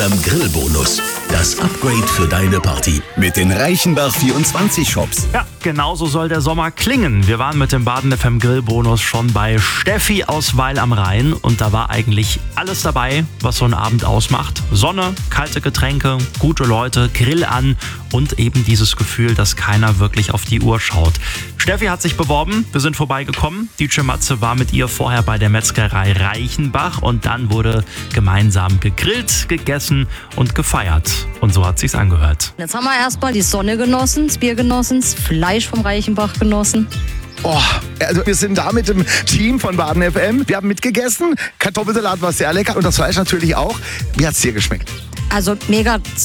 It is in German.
Grillbonus. Das Upgrade für deine Party mit den Reichenbach 24 Shops. Ja, genauso soll der Sommer klingen. Wir waren mit dem Baden FM Grillbonus schon bei Steffi aus Weil am Rhein und da war eigentlich alles dabei, was so einen Abend ausmacht. Sonne, kalte Getränke, gute Leute, Grill an und eben dieses Gefühl, dass keiner wirklich auf die Uhr schaut. Steffi hat sich beworben, wir sind vorbeigekommen. DJ Matze war mit ihr vorher bei der Metzgerei Reichenbach und dann wurde gemeinsam gegrillt, gegessen und gefeiert. Und so hat sich's angehört. Jetzt haben wir erstmal die Sonne genossen, das Bier genossen, das Fleisch vom Reichenbach genossen. Oh, also wir sind da mit dem Team von Baden FM. Wir haben mitgegessen. Kartoffelsalat war sehr lecker und das Fleisch natürlich auch. Wie hat's dir geschmeckt? Also mega